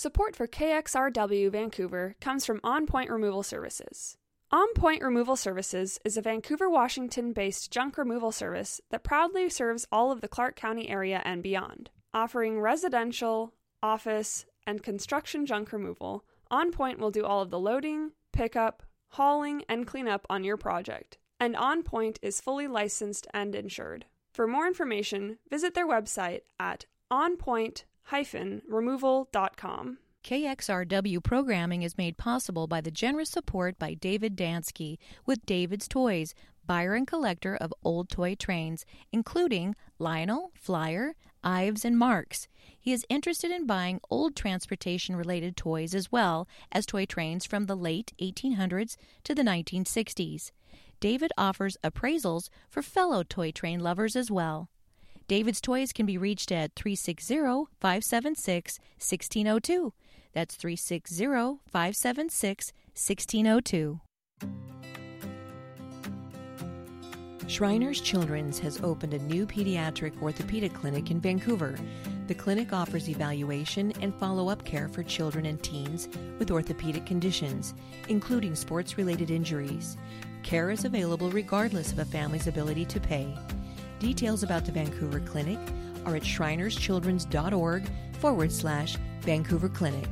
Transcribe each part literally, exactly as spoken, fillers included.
Support for K X R W Vancouver comes from On Point Removal Services. On Point Removal Services is a Vancouver, Washington-based junk removal service that proudly serves all of the Clark County area and beyond. Offering residential, office, and construction junk removal, On Point will do all of the loading, pickup, hauling, and cleanup on your project. And On Point is fully licensed and insured. For more information, visit their website at on point dash removal dot com. K X R W programming is made possible by the generous support by David Dansky with David's Toys, buyer and collector of old toy trains, including Lionel, Flyer, Ives, and Marks. He is interested in buying old transportation-related toys as well as toy trains from the late eighteen hundreds to the nineteen sixties. David offers appraisals for fellow toy train lovers as well. David's Toys can be reached at three six zero, five seven six, one six zero two. That's three six zero, five seven six, one six zero two. Shriners Children's has opened a new pediatric orthopedic clinic in Vancouver. The clinic offers evaluation and follow-up care for children and teens with orthopedic conditions, including sports-related injuries. Care is available regardless of a family's ability to pay. Details about the Vancouver Clinic are at shrinerschildrens.org forward slash Vancouver Clinic.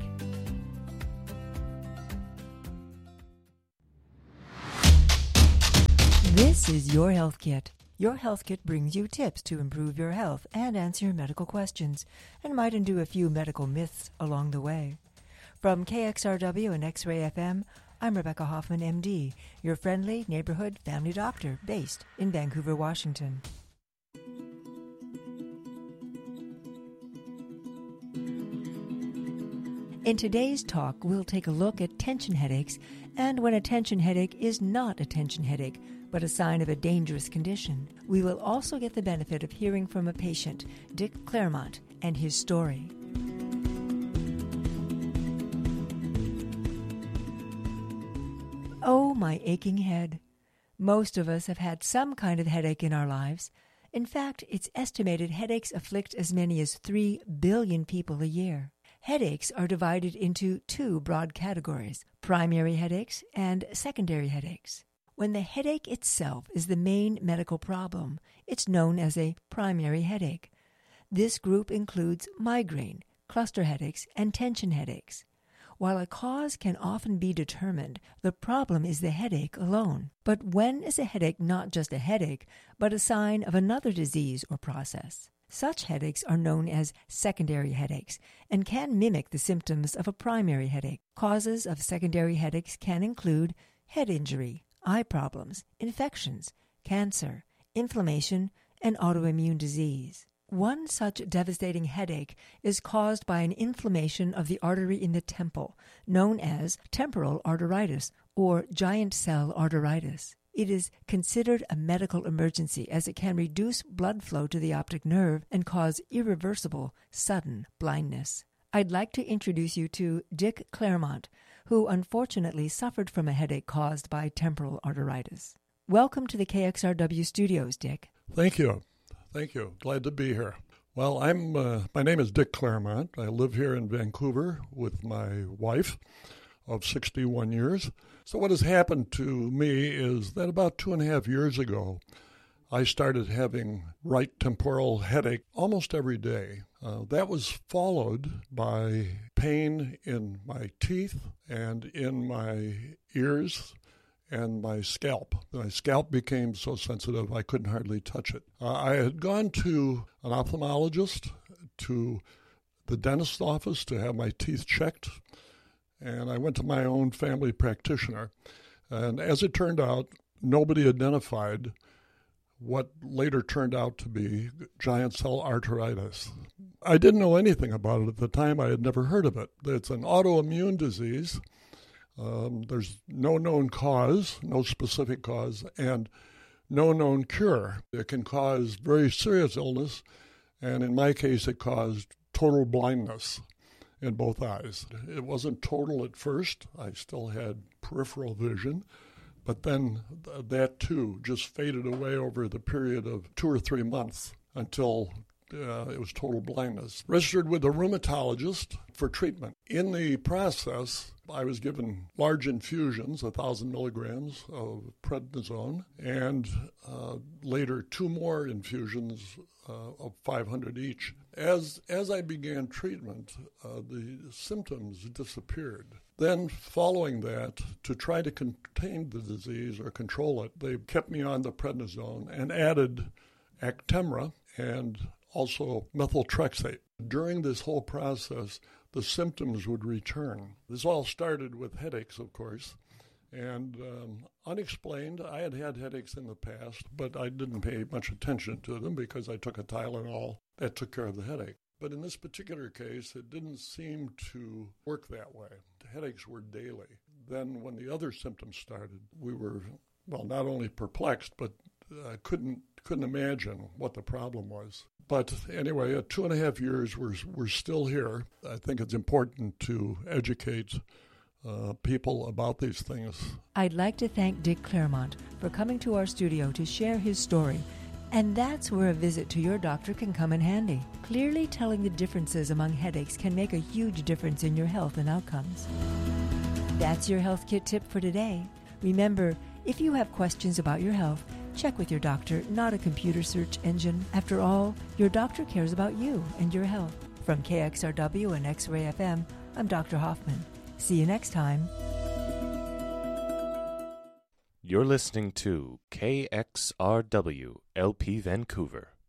This is Your Health Kit. Your Health Kit brings you tips to improve your health and answer your medical questions, and might undo a few medical myths along the way. From K X R W and X-Ray F M, I'm Rebecca Hoffman, M D, your friendly neighborhood family doctor based in Vancouver, Washington. In today's talk, we'll take a look at tension headaches and when a tension headache is not a tension headache, but a sign of a dangerous condition. We will also get the benefit of hearing from a patient, Dick Claremont, and his story. Oh, my aching head. Most of us have had some kind of headache in our lives. In fact, it's estimated headaches afflict as many as three billion people a year. Headaches are divided into two broad categories, primary headaches and secondary headaches. When the headache itself is the main medical problem, it's known as a primary headache. This group includes migraine, cluster headaches, and tension headaches. While a cause can often be determined, the problem is the headache alone. But when is a headache not just a headache, but a sign of another disease or process? Such headaches are known as secondary headaches and can mimic the symptoms of a primary headache. Causes of secondary headaches can include head injury, eye problems, infections, cancer, inflammation, and autoimmune disease. One such devastating headache is caused by an inflammation of the artery in the temple, known as temporal arteritis or giant cell arteritis. It is considered a medical emergency as it can reduce blood flow to the optic nerve and cause irreversible, sudden blindness. I'd like to introduce you to Dick Claremont, who unfortunately suffered from a headache caused by temporal arteritis. Welcome to the K X R W studios, Dick. Thank you. Thank you. Glad to be here. Well, I'm. Uh, my name is Dick Claremont. I live here in Vancouver with my wife of sixty-one years. So what has happened to me is that about two and a half years ago, I started having right temporal headache almost every day. Uh, that was followed by pain in my teeth and in my ears and my scalp. My scalp became so sensitive I couldn't hardly touch it. Uh, I had gone to an ophthalmologist, to the dentist's office to have my teeth checked, and I went to my own family practitioner. And as it turned out, nobody identified what later turned out to be giant cell arteritis. I didn't know anything about it at the time. I had never heard of it. It's an autoimmune disease. Um, there's no known cause, no specific cause, and no known cure. It can cause very serious illness, and in my case, it caused total blindness in both eyes. It wasn't total at first. I still had peripheral vision, but then th- that too just faded away over the period of two or three months until uh, it was total blindness. Registered with a rheumatologist for treatment. In the process, I was given large infusions, one thousand milligrams of prednisone, and uh, later two more infusions uh, of five hundred each. As as I began treatment, uh, the symptoms disappeared. Then, following that, to try to contain the disease or control it, they kept me on the prednisone and added Actemra and also methotrexate. During this whole process, the symptoms would return. This all started with headaches, of course, and um, unexplained. I had had headaches in the past, but I didn't pay much attention to them because I took a Tylenol that took care of the headache. But in this particular case, it didn't seem to work that way. The headaches were daily. Then when the other symptoms started, we were, well, not only perplexed, but uh, couldn't couldn't imagine what the problem was. But anyway, at two and a half years, we're, we're still here. I think it's important to educate uh, people about these things. I'd like to thank Dick Claremont for coming to our studio to share his story. And that's where a visit to your doctor can come in handy. Clearly telling the differences among headaches can make a huge difference in your health and outcomes. That's your Health Kit tip for today. Remember, if you have questions about your health, check with your doctor, not a computer search engine. After all, your doctor cares about you and your health. From K X R W and X-Ray F M, I'm Doctor Hoffman. See you next time. You're listening to K X R W L P Vancouver.